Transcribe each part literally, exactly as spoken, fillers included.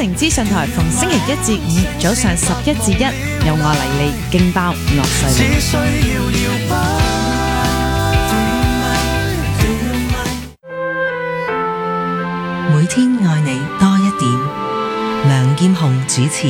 城資訊台逢星期一至五早上十一至一，有我黎莉勁爆樂碎。 只需要搖擺。 每天愛你多一點。梁劍虹主持。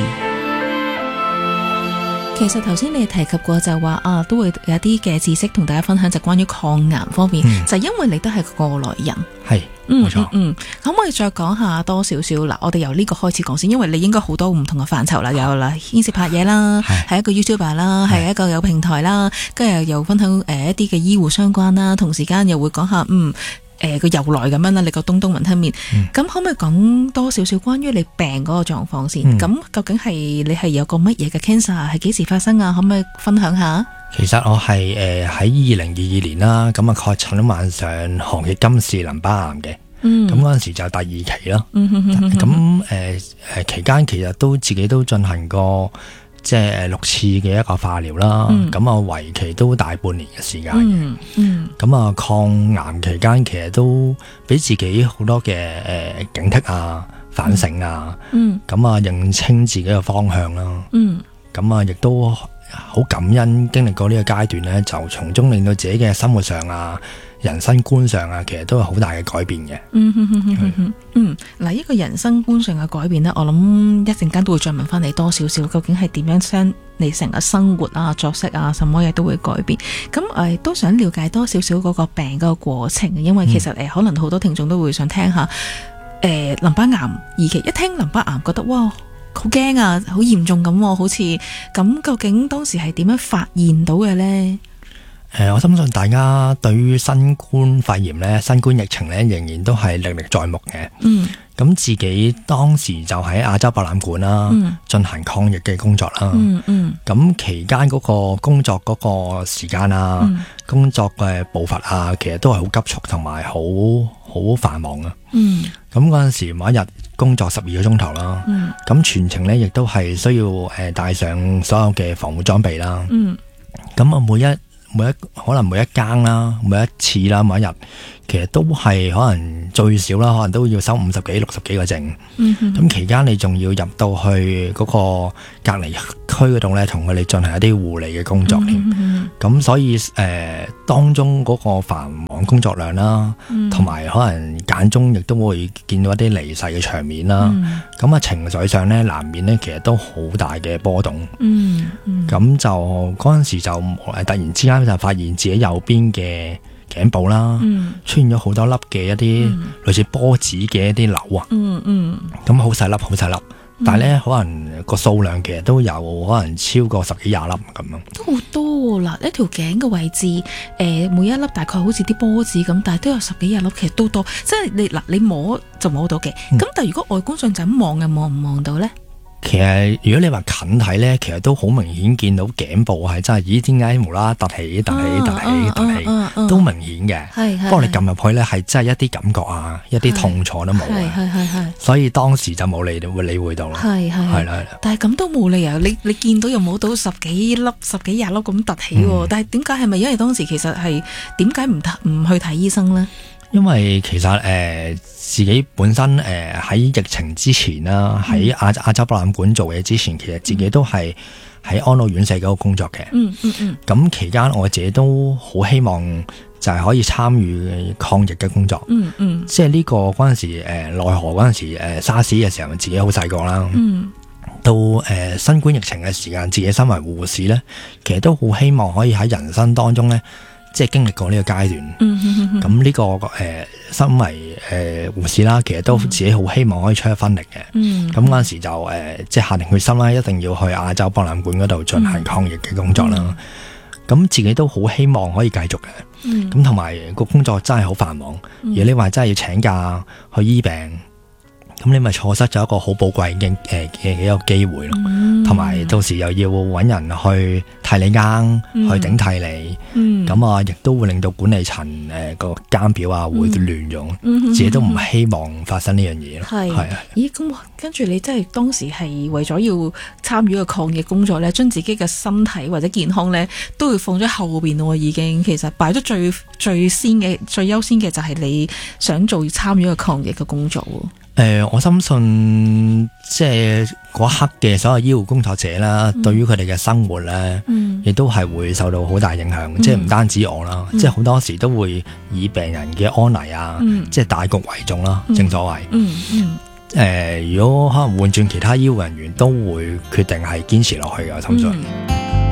其實頭先你提及過就話啊，都會有啲嘅知識同大家分享，就關於抗癌方面，嗯、就因為你都係過來人， 係冇錯。 嗯，可唔可以再講下多少少嗱？我哋由呢個開始講先，因為你應該好多唔同嘅範疇啦，有啦牽涉拍嘢啦，係一個 YouTuber 啦，係一個有平台啦，跟住又又分享誒一啲嘅醫護相關啦，同時間又會講下嗯。誒個由來咁樣啦，你個東東雲吞麵，咁、嗯、可唔可以講多少少關於你病嗰個狀況先？咁、嗯、究竟係你係有個乜嘢嘅 cancer？ 係幾時發生啊？可唔可以分享下？ 其實我係誒喺二零二二年啦，咁啊確診咗患上紅血金氏淋巴癌嘅，咁嗰陣時就第二期咯。咁誒誒期間其實都自己都進行過。即係六次嘅一個化療啦，咁啊為期都大半年嘅時間嘅，咁、嗯、啊、嗯、抗癌期間其實都俾自己好多嘅誒、呃、警惕啊、反省啊，咁、嗯、啊認清自己嘅方向啦，咁、嗯、啊亦都好感恩經歷過呢個階段咧，就從中令到自己嘅生活上啊、人生觀上啊，其實都有好大嘅改變嘅。 嗯哼哼哼哼嗯，嗱，呢個人生觀上嘅改變呢，我諗一陣間都會再問翻你多少少，究竟係點樣將你成個生活啊、作息啊，什麼嘢都會改變。咁誒、呃，都想了解多少少嗰個病嗰個過程，因為其實誒、嗯呃，可能好多聽眾都會想聽下，誒、呃，淋巴癌二期，一聽淋巴癌覺得哇，好驚啊，好嚴重咁，好似咁，究竟當時係點樣發現到嘅呢？ 誒、呃，我相信大家對於新冠肺炎咧、新冠疫情咧，仍然都係歷歷在目嘅。嗯，咁自己當時就喺亞洲博覽館啦，進、嗯、行抗疫嘅工作啦。嗯嗯，咁期間嗰個工作嗰個時間啊、嗯，工作嘅步伐啊，其實都係好急促同埋好好繁忙啊。嗯，咁嗰陣時每一日工作十二個鐘頭啦。嗯，咁全程咧亦都係需要誒帶上所有嘅防護裝備啦。嗯，咁啊每一每一可能每一更啦，每一次啦，每一日，其實都係可能最少啦，可能都要收五十幾、六十幾個症。嗯哼，咁期間你仲要入到去嗰個隔離區嗰度咧，同佢哋進行一啲護理嘅工作添。咁、嗯、所以誒、呃，當中嗰個繁忙工作量啦，同、嗯、埋可能間中亦都會見到一啲離世嘅場面啦。咁、嗯、啊，情緒上咧，難免咧，其實都好大嘅波動。嗯，咁、嗯、就嗰陣時就誒，突然之間就發現自己右邊嘅頸部啦、嗯，出現咗好多粒嘅一啲類似波子嘅一啲瘤啊，嗯嗯，咁好細粒，好細粒，但係咧可能個數量其實都有可能超過十幾廿粒咁樣， 都好多啦。一條頸嘅位置，誒、呃，每一粒大概好似啲波子咁，但係都有十幾廿粒，其實都多。即係你嗱，你摸就摸到嘅，咁、嗯、但係如果外觀上就咁望，又望唔望到咧？ 其實如果你話近睇咧，其實都好明顯見到頸部係真係，咦？點解無啦啦凸起、凸起、凸起、凸起，啊啊啊、都明顯嘅。係係。不過你撳入去咧，係真係一啲感覺啊，一啲痛楚都冇。係係係係。所以當時就冇理會理會到啦。係係係啦。 但係咁都冇理由，你你見到又冇到十幾粒、十幾廿粒咁凸起喎、嗯。但係點解係咪因為當時其實係點解唔唔去睇醫生咧？ 因為其實誒、呃、自己本身誒喺、呃、疫情之前啦，喺亞亞洲博覽館做嘢之前，其實自己都係喺安老院舍嗰個工作嘅。嗯嗯嗯。咁期間我自己都好希望就係可以參與抗疫嘅工作。嗯嗯。即係呢個嗰陣時誒奈何嗰陣時誒沙士嘅時候，自己好細個啦。嗯。到誒、呃、新冠疫情嘅時間，自己身為護士咧，其實都好希望可以喺人生當中咧。即係經歷過呢個階段，咁、嗯、呢、這個誒、呃，身為誒護、呃、士啦，其實都自己好希望可以出一分力嘅。咁嗰陣時就誒、呃，即係下定決心啦，一定要去亞洲博覽館嗰度進行抗疫嘅工作啦。咁、嗯、自己都好希望可以繼續嘅。咁同埋個工作真係好繁忙，嗯、而你話真係要請假去醫病，咁你咪錯失咗一個好寶貴嘅誒嘅一個機會咯。同、嗯、埋到時又要搵人去替你更、嗯，去頂替你，咁、嗯、啊，亦都會令到管理層誒個監表啊會亂用、嗯，自己都唔希望發生呢樣嘢咯。係係啊， 咦，咁跟住你真係當時係為咗要參與個抗疫工作咧，將自己嘅身體或者健康咧，都會放咗後邊咯。已經其實擺咗最最先嘅、最優先嘅就係你想做參與個抗疫嘅工作。 呃，我深信即係嗰刻嘅所有醫護工作者啦，嗯、對於佢哋嘅生活咧，亦、嗯、都係會受到好大影響。嗯、即係唔單止我啦，嗯、即係好多時都會以病人嘅安危啊，嗯、即係大局為重啦。嗯、正所謂，誒、嗯嗯呃，如果可能換轉其他醫護人員，都會決定係堅持落去嘅。我深信。嗯